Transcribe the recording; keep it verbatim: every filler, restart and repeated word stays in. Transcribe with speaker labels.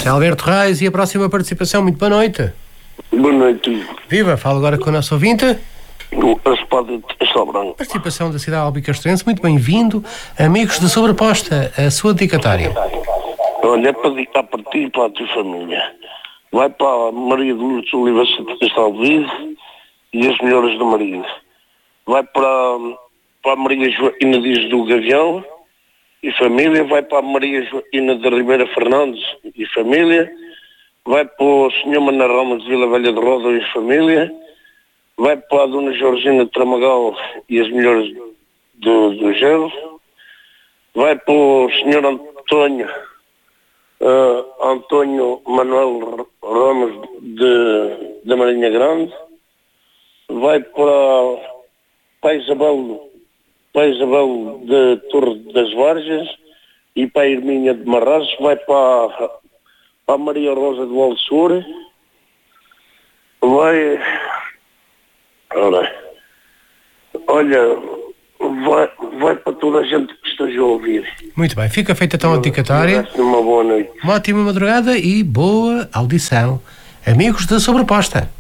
Speaker 1: José Alberto Reis, e a próxima participação. Muito boa noite.
Speaker 2: Boa noite.
Speaker 1: Viva, falo agora com o nosso ouvinte.
Speaker 2: A espada está branca.
Speaker 1: Participação da cidade albicastrense, muito bem-vindo. Amigos de Sobreposta, a sua dedicatória.
Speaker 2: Olha, é para dedicar para ti e para a tua família. Vai para a Maria de Lourdes Oliva Salvide e as melhoras do marido. Vai para, para a Maria Joaquina Dias do Gavião e família. Vai para a Maria Joaquina da Ribeira Fernandes e família. Vai para o senhor Manuel Ramos de Vila Velha de Roda e família. Vai para a Dona Georgina de Tramagal e as melhores do, do Gelo. Vai para o senhor António, uh, António Manuel Ramos de, da Marinha Grande. Vai para, para, a Isabel, para a Isabel de Torre das Vargas e para a Irmíndia de Marrazes. Vai para, para a Maria Rosa do Alçor. Vai... Ora, olha, vai, vai para toda a gente que esteja a ouvir.
Speaker 1: Muito bem, fica feita então a dedicatória.
Speaker 2: Uma boa noite.
Speaker 1: Uma ótima madrugada e boa audição. Amigos da Sobreposta.